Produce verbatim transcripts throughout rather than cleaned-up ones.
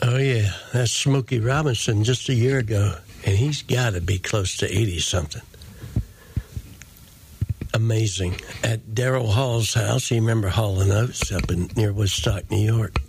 Oh, yeah. That's Smokey Robinson just a year ago, and he's got to be close to eighty-something. Amazing. At Daryl Hall's house, you remember Hall and Oates up in near Woodstock, New York.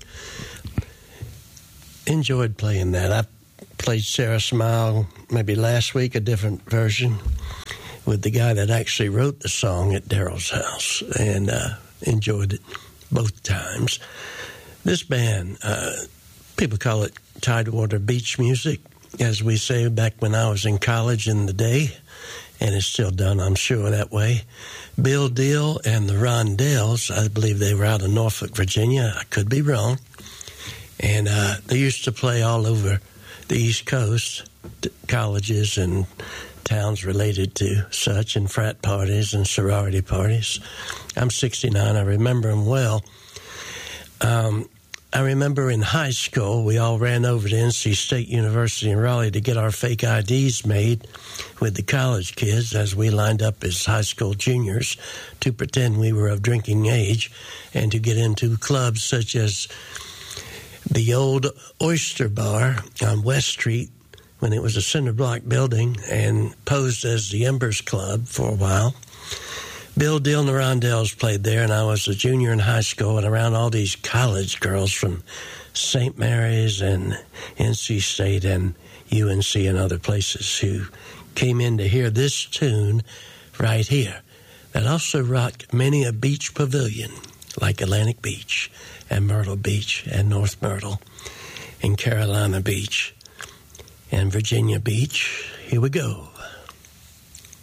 Enjoyed playing that. I played Sarah Smile maybe last week, a different version, with the guy that actually wrote the song at Daryl's house, and uh, enjoyed it both times. This band, uh, people call it Tidewater Beach music, as we say back when I was in college in the day, and it's still done, I'm sure, that way. Bill Deal and the Rondells, I believe they were out of Norfolk, Virginia. I could be wrong. And uh, they used to play all over the East Coast, colleges and towns related to such, and frat parties and sorority parties. I'm sixty-nine. I remember them well. Um, I remember in high school, we all ran over to N C State University in Raleigh to get our fake I Ds made with the college kids as we lined up as high school juniors to pretend we were of drinking age and to get into clubs such as the old Oyster Bar on West Street when it was a cinder block building and posed as the Embers Club for a while. Bill Deal and the Rondells played there, and I was a junior in high school and around all these college girls from Saint Mary's and N C State and U N C and other places who came in to hear this tune right here that also rocked many a beach pavilion like Atlantic Beach and Myrtle Beach and North Myrtle and Carolina Beach and Virginia Beach. Here we go.